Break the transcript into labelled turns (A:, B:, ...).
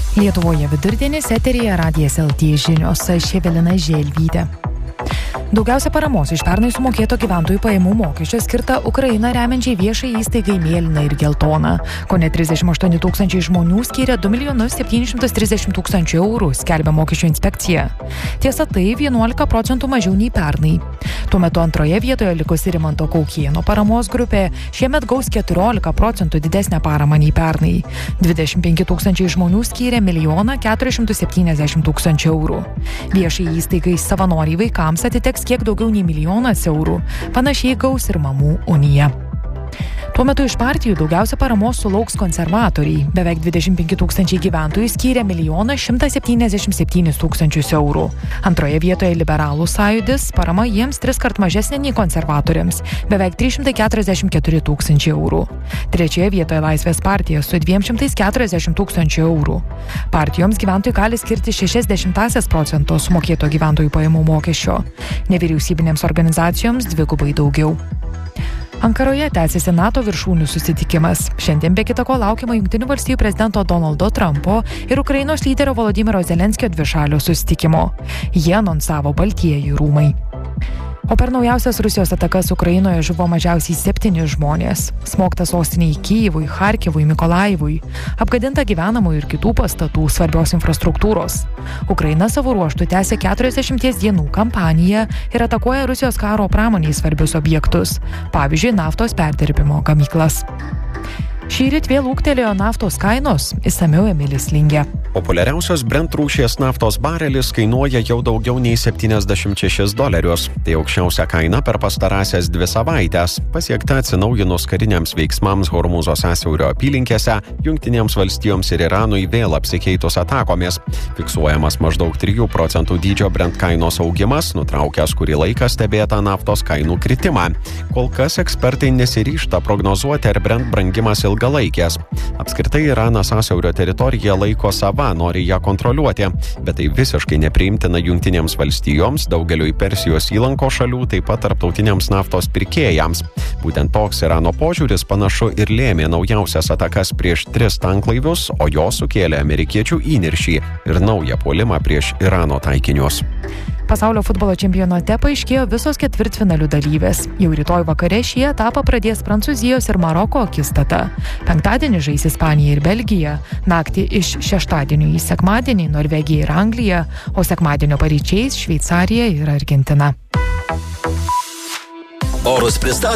A: Lietuvoje vidurdienis, eteryje Radijas LT žinios, aš Evelina Želvytė. Daugiausia paramos iš pernai sumokėto gyventojų pajamų mokesčio skirta Ukrainą remiančiai viešai įstaigai Mėlyna ir Geltona. Kone 38 tūkstančiai žmonių skyrė 2 730 000 eurų, skelbia mokesčių inspekcija. Tiesa, tai 11% mažiau nei pernai. Tuo metu antroje vietoje likusi Rimanto Kaukėno paramos grupė šiemet gaus 14% didesnę paramą nei pernai. 25 tūkstančiai žmonių skyrė 1 470 000 eurų. Viešai įstaigai Savanoriai vaikams atiteks kiek daugiau nei 1 000 000 eurų. Panašiai gaus ir Mamų unija. Tuo metu iš partijų daugiausia paramos sulauks konservatoriai. Beveik 25 tūkstančiai gyventojų skyrė 1 177 000 eurų. Antroje vietoje Liberalų sąjūdis, parama jiems 3 kart mažesnė nei konservatoriams, beveik 344 000 eurų. Trečioje vietoje Laisvės partija su 240 000 eurų. Partijoms gyventojai gali skirti 0,6% sumokėto gyventojų pajamų mokesčio. Nevyriausybinėms organizacijoms 2 daugiau. Ankaroje tęsiasi NATO viršūnių susitikimas. Šiandien be kita ko laukiama Jungtinių valstijų prezidento Donaldo Trumpo ir Ukrainos lyderio Volodymyro Zelenskio dvišalio susitikimo. Jie anonsavo Baltieji rūmai. O per naujausias Rusijos atakas Ukrainoje žuvo mažiausiai 7 žmonės. Smogta sostiniai Kyjivui, Charkivui, Mikolaivui. Apgadinta gyvenamų ir kitų pastatų, svarbios infrastruktūros. Ukraina savo ruožtu tęsia 40 dienų kampaniją ir atakuoja Rusijos karo pramoniai svarbius objektus. Pavyzdžiui, naftos perdirbimo gamyklas. Šįryt vėl ūgtelėjo naftos kainos, išsamiau Emilis Lingė.
B: Populiariausios Brent rūšies naftos barelis kainuoja jau daugiau nei $76. Tai aukščiausia kaina per pastarąsias 2 savaitės, pasiekta atsinaujinus kariniams veiksmams Hormūzo sąsiaurio apylinkėse, Jungtinėms valstijoms ir Iranui vėl apsikeitus atakomis. Fiksuojamas maždaug 3% dydžio Brent kainos augimas, nutraukęs kurį laiką stebėtą naftos kainų kritimą. Kol kas ekspertai nesiryžta prognozuoti, ar Brent brangimas ilgalaikės. Apskritai Iranas sąsiaurio teritoriją laiko sava, nori ją kontroliuoti, bet tai visiškai nepriimtina Jungtinėms valstijoms, daugeliui Persijos įlankos šalių, taip pat tarptautiniams naftos pirkėjams. Būtent toks Irano požiūris panašu ir lėmė naujausias atakas prieš 3 tanklaivius, o jos sukėlė amerikiečių įniršį ir naują puolimą prieš Irano taikinius.
A: Pasaulio futbolo čempionate paaiškėjo visos ketvirtfinalių dalyvės. Jau rytoj vakare šį etapą pradės Prancūzijos ir Maroko akistata. Penktadienį žais Ispanija ir Belgija, naktį iš šeštadienio į sekmadienį Norvegija ir Anglija, o sekmadienio paryčiais Šveicarija ir Argentina.
C: Orus pristato